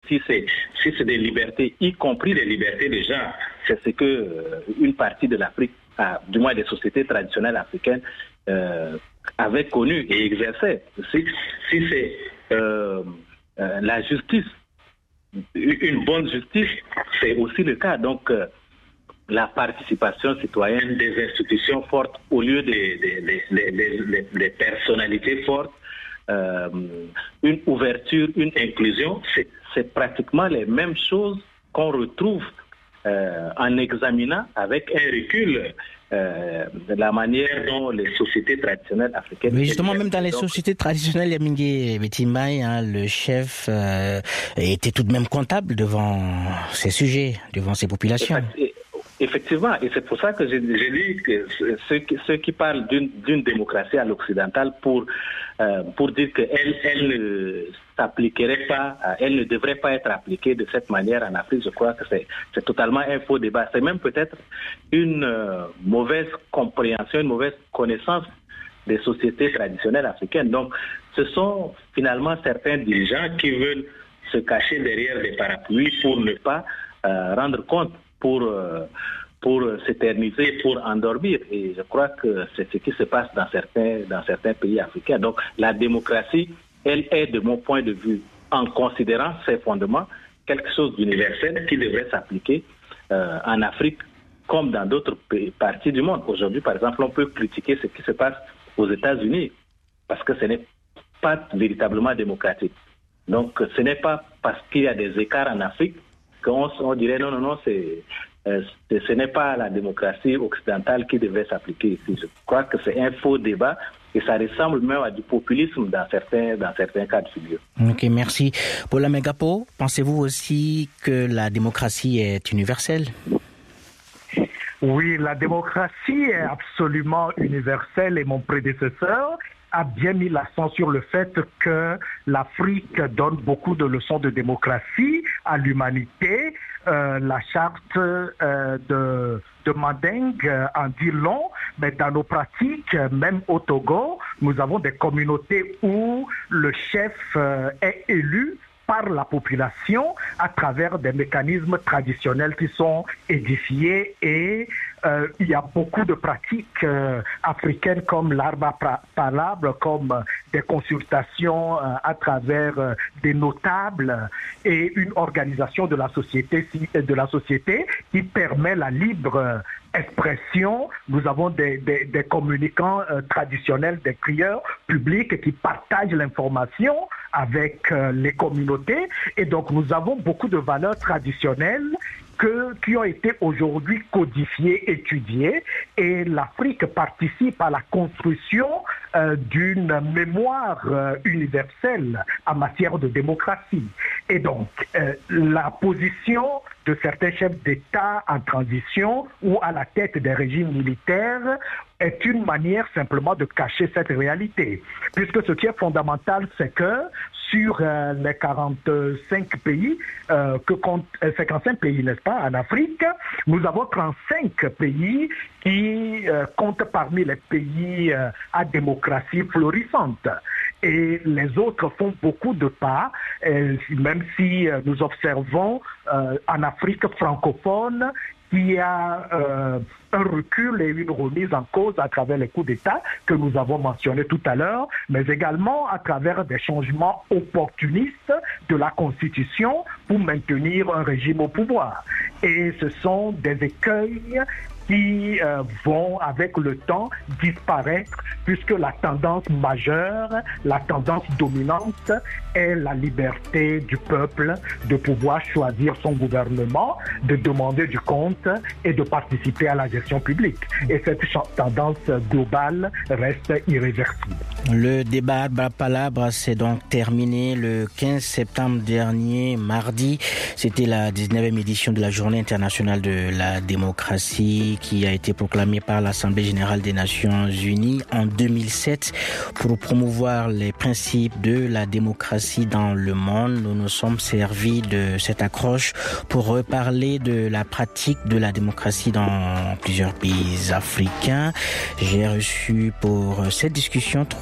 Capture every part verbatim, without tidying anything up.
si c'est, si c'est des libertés, y compris les libertés des gens, c'est ce que euh, une partie de l'Afrique, ah, du moins des sociétés traditionnelles africaines, euh, avaient connu et exerçaient. Si, si c'est euh, euh, la justice, une bonne justice, c'est aussi le cas. Donc, euh, la participation citoyenne des institutions fortes au lieu des, des, des, des, des, des personnalités fortes, euh, une ouverture, une inclusion, c'est, c'est pratiquement les mêmes choses qu'on retrouve euh, en examinant avec un recul euh, la manière dont les sociétés traditionnelles africaines... Mais justement, même dans les donc, sociétés traditionnelles, Yamingue Betimbaye, hein, le chef euh, était tout de même comptable devant ces sujets, devant ces populations. Effectivement, et c'est pour ça que j'ai, j'ai dit que ceux qui, ceux qui parlent d'une, d'une démocratie à l'occidentale pour, euh, pour dire qu'elle elle ne s'appliquerait pas, elle ne devrait pas être appliquée de cette manière en Afrique, je crois que c'est, c'est totalement un faux débat. C'est même peut-être une euh, mauvaise compréhension, une mauvaise connaissance des sociétés traditionnelles africaines. Donc, ce sont finalement certains dirigeants qui veulent se cacher derrière des parapluies pour ne pas euh, rendre compte, pour, euh, pour s'éterniser, pour endormir. Et je crois que c'est ce qui se passe dans certains, dans certains pays africains. Donc la démocratie, elle est, de mon point de vue, en considérant ses fondements, quelque chose d'universel qui devrait s'appliquer euh, en Afrique comme dans d'autres pays, parties du monde. Aujourd'hui, par exemple, on peut critiquer ce qui se passe aux États-Unis parce que ce n'est pas véritablement démocratique. Donc ce n'est pas parce qu'il y a des écarts en Afrique qu'on on dirait non, non, non, c'est, euh, c'est, ce n'est pas la démocratie occidentale qui devrait s'appliquer ici. Je crois que c'est un faux débat et ça ressemble même à du populisme dans certains, dans certains cas de figure. Ok, merci. Paula Megapo, pensez-vous aussi que la démocratie est universelle? Oui, la démocratie est absolument universelle et mon prédécesseur a bien mis l'accent sur le fait que l'Afrique donne beaucoup de leçons de démocratie à l'humanité. Euh, la charte euh, de, de Manding euh, en dit long, mais dans nos pratiques, même au Togo, nous avons des communautés où le chef euh, est élu par la population à travers des mécanismes traditionnels qui sont édifiés et euh, il y a beaucoup de pratiques euh, africaines comme l'arbre palabre, comme euh, des consultations euh, à travers euh, des notables et une organisation de la société, de la société qui permet la libre expression. Nous avons des, des, des communicants euh, traditionnels, des crieurs publics qui partagent l'information avec euh, les communautés et donc nous avons beaucoup de valeurs traditionnelles que, qui ont été aujourd'hui codifiées, étudiées et l'Afrique participe à la construction euh, d'une mémoire euh, universelle en matière de démocratie. Et donc euh, la position de certains chefs d'État en transition ou à la tête des régimes militaires est une manière simplement de cacher cette réalité. Puisque ce qui est fondamental, c'est que sur euh, les quarante-cinq pays, euh, que compte, euh, cinquante-cinq pays, n'est-ce pas, en Afrique, nous avons trente-cinq pays qui euh, comptent parmi les pays euh, à démocratie florissante. Et les autres font beaucoup de pas, euh, même si euh, nous observons euh, en Afrique francophone qu'il y a euh, un recul et une remise en cause à travers les coups d'État que nous avons mentionnés tout à l'heure, mais également à travers des changements opportunistes de la Constitution pour maintenir un régime au pouvoir. Et ce sont des écueils qui euh, vont avec le temps disparaître puisque la tendance majeure, la tendance dominante est la liberté du peuple de pouvoir choisir son gouvernement, de demander du compte et de participer à la gestion publique. Et cette tendance globale reste irréversible. Le débat à Palabre s'est donc terminé le quinze septembre dernier, mardi. C'était la dix-neuvième édition de la Journée internationale de la démocratie qui a été proclamée par l'Assemblée générale des Nations unies en deux mille sept pour promouvoir les principes de la démocratie dans le monde. Nous nous sommes servis de cette accroche pour reparler de la pratique de la démocratie dans plusieurs pays africains. J'ai reçu pour cette discussion trois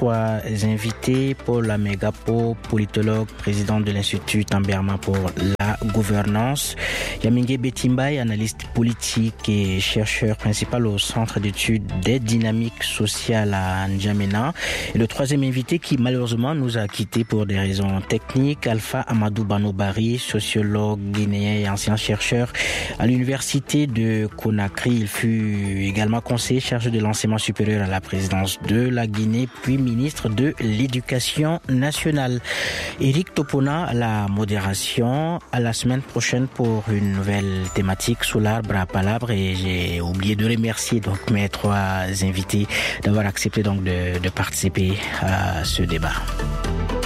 trois invités. Paul Amegapo, politologue, président de l'Institut Tamberma pour la gouvernance. Yaminge Betimbaye, analyste politique et chercheur principal au Centre d'études des dynamiques sociales à N'Djamena. Et le troisième invité qui malheureusement nous a quittés pour des raisons techniques, Alpha Amadou Banobari, sociologue guinéen et ancien chercheur à l'université de Conakry. Il fut également conseiller chargé de l'enseignement supérieur à la présidence de la Guinée, puis ministre de l'Éducation nationale. Éric Topona à la modération. À la semaine prochaine pour une nouvelle thématique sous l'arbre à palabre. Et j'ai oublié de remercier donc mes trois invités d'avoir accepté donc de, de participer à ce débat.